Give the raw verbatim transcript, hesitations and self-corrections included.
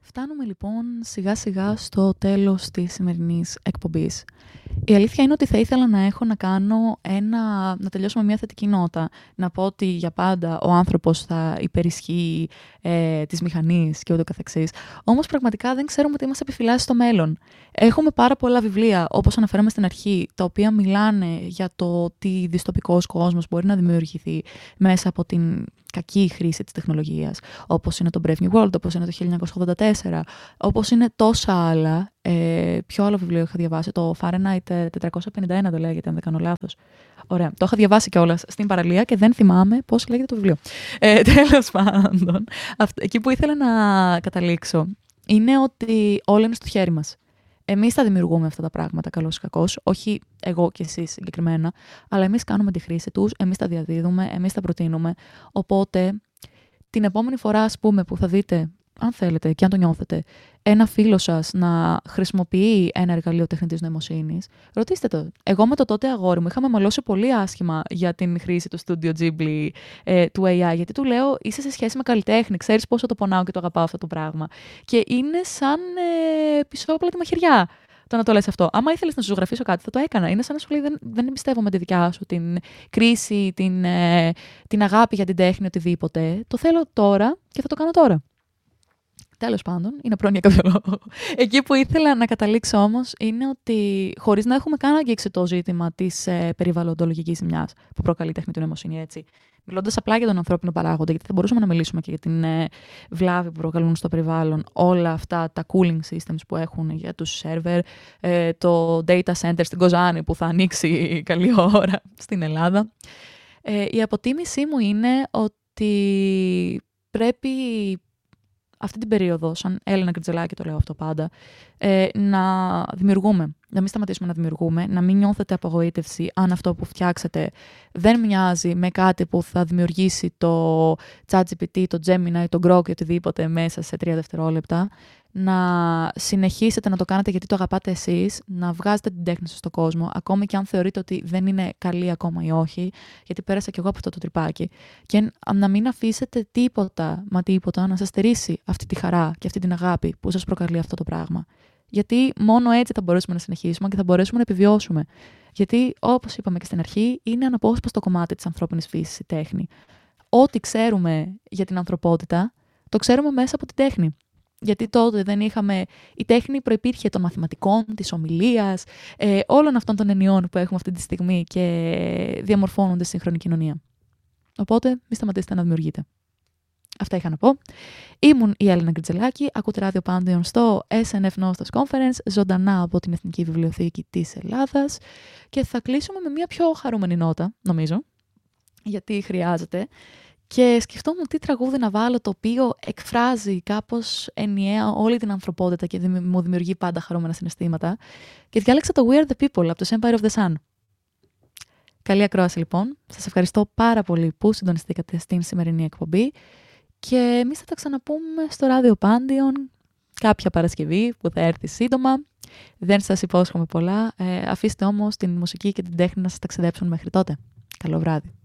Φτάνουμε λοιπόν σιγά σιγά στο τέλος της σημερινής εκπομπής. Η αλήθεια είναι ότι θα ήθελα να έχω να κάνω ένα, να τελειώσω με μια θετική νότα. Να πω ότι για πάντα ο άνθρωπος θα υπερισχύει ε, της μηχανής και ούτω καθεξής. Όμως πραγματικά δεν ξέρουμε τι μας επιφυλάσσει στο μέλλον. Έχουμε πάρα πολλά βιβλία, όπως αναφέραμε στην αρχή, τα οποία μιλάνε για το τι δυστοπικός κόσμος μπορεί να δημιουργηθεί μέσα από την κακή χρήση της τεχνολογίας, όπως είναι το Brave New World, όπως είναι το χίλια εννιακόσια ογδόντα τέσσερα, όπως είναι τόσα άλλα. Ε, ποιο άλλο βιβλίο είχα διαβάσει, το Fahrenheit τετρακόσια πενήντα ένα το λέγεται, αν δεν κάνω λάθος. Ωραία, το είχα διαβάσει κιόλας στην παραλία και δεν θυμάμαι πώς λέγεται το βιβλίο. Ε, τέλος πάντων, αυτό, εκεί που ήθελα να καταλήξω είναι ότι όλα είναι στο χέρι μας. Εμείς θα δημιουργούμε αυτά τα πράγματα, καλώς ή κακώς, όχι εγώ και εσείς συγκεκριμένα, αλλά εμείς κάνουμε τη χρήση τους, εμείς τα διαδίδουμε, εμείς τα προτείνουμε. Οπότε, την επόμενη φορά, ας πούμε, που θα δείτε, αν θέλετε και αν το νιώθετε, ένα φίλο σας να χρησιμοποιεί ένα εργαλείο τεχνητής νοημοσύνης, ρωτήστε το. Εγώ με το τότε αγόρι μου είχαμε μαλώσει πολύ άσχημα για την χρήση του Studio Ghibli, ε, του έι άι, γιατί του λέω είσαι σε σχέση με καλλιτέχνη, ξέρεις πόσο το πονάω και το αγαπάω αυτό το πράγμα. Και είναι σαν ε, πισόπλατη μαχαιριά το να το λες αυτό. Άμα ήθελες να σου ζωγραφίσω κάτι, θα το έκανα. Είναι σαν να σου λέει: Δεν, δεν εμπιστεύομαι τη δικιά σου, την κρίση, την, ε, την αγάπη για την τέχνη, οτιδήποτε. Το θέλω τώρα και θα το κάνω τώρα. Τέλος πάντων, είναι πρόνοια κάποιο λόγο. Εκεί που ήθελα να καταλήξω όμως είναι ότι χωρίς να έχουμε καν αγγίξει το ζήτημα της ε, περιβαλλοντολογικής ζημιάς που προκαλεί η τεχνητή νοημοσύνη, έτσι. Μιλώντας απλά για τον ανθρώπινο παράγοντα, γιατί θα μπορούσαμε να μιλήσουμε και για την ε, βλάβη που προκαλούν στο περιβάλλον όλα αυτά τα cooling systems που έχουν για τους σερβερ, ε, το data center στην Κοζάνη που θα ανοίξει καλή ώρα στην Ελλάδα. Ε, η αποτίμησή μου είναι ότι πρέπει αυτή την περίοδο, σαν Έλληνα Κριτζελάκη το λέω αυτό πάντα, ε, να δημιουργούμε, να μην σταματήσουμε να δημιουργούμε, να μην νιώθετε απογοήτευση αν αυτό που φτιάξετε δεν μοιάζει με κάτι που θα δημιουργήσει το ChatGPT, το Gemini, το Grok ή οτιδήποτε μέσα σε τρία δευτερόλεπτα. Να συνεχίσετε να το κάνετε γιατί το αγαπάτε εσείς, να βγάζετε την τέχνη σας στον κόσμο, ακόμη και αν θεωρείτε ότι δεν είναι καλή ακόμα ή όχι, γιατί πέρασα κι εγώ από αυτό το τρυπάκι. Και να μην αφήσετε τίποτα, μα τίποτα, να σας στερήσει αυτή τη χαρά και αυτή την αγάπη που σας προκαλεί αυτό το πράγμα. Γιατί μόνο έτσι θα μπορέσουμε να συνεχίσουμε και θα μπορέσουμε να επιβιώσουμε. Γιατί, όπως είπαμε και στην αρχή, είναι αναπόσπαστο κομμάτι της ανθρώπινης φύσης η τέχνη. Ό,τι ξέρουμε για την ανθρωπότητα, το ξέρουμε μέσα από την τέχνη. Γιατί τότε δεν είχαμε. Η τέχνη προϋπήρχε των μαθηματικών, της ομιλίας, ε, όλων αυτών των ενιών που έχουμε αυτή τη στιγμή και διαμορφώνονται στη σύγχρονη κοινωνία. Οπότε, μη σταματήσετε να δημιουργείτε. Αυτά είχα να πω. Ήμουν η Έλληνα Κριτζελάκη, ακούτε ράδιο Pantheon στο ες εν εφ Nostos Conference, ζωντανά από την Εθνική Βιβλιοθήκη της Ελλάδας. Και θα κλείσουμε με μια πιο χαρούμενη νότα, νομίζω, γιατί χρειάζεται. Και σκεφτόμουν τι τραγούδι να βάλω το οποίο εκφράζει κάπως ενιαία όλη την ανθρωπότητα και μου δημιουργεί πάντα χαρούμενα συναισθήματα. Και διάλεξα το We Are The People από το Empire of the Sun. Καλή ακρόαση λοιπόν. Σας ευχαριστώ πάρα πολύ που συντονιστήκατε στην σημερινή εκπομπή. Και εμείς θα τα ξαναπούμε στο ράδιο Pantheon κάποια Παρασκευή που θα έρθει σύντομα. Δεν σας υπόσχομαι πολλά. Ε, αφήστε όμως την μουσική και την τέχνη να σας ταξιδέψουν μέχρι τότε. Καλό βράδυ.